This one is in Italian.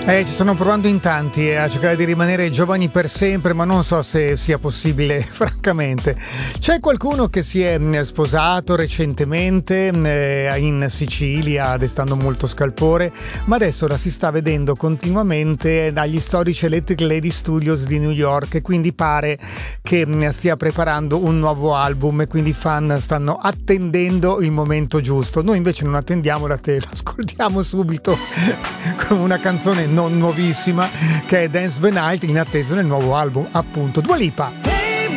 Ci stanno provando in tanti a cercare di rimanere giovani per sempre, ma non so se sia possibile, francamente. C'è qualcuno che si è sposato recentemente in Sicilia, destando molto scalpore, ma adesso la si sta vedendo continuamente dagli storici Electric Lady Studios di New York, e quindi pare che stia preparando un nuovo album, e quindi i fan stanno attendendo il momento giusto. Noi invece non attendiamo da te, lo ascoltiamo subito con una canzone non nuovissima che è Dance the Night, in attesa del nuovo album, appunto. Dua Lipa.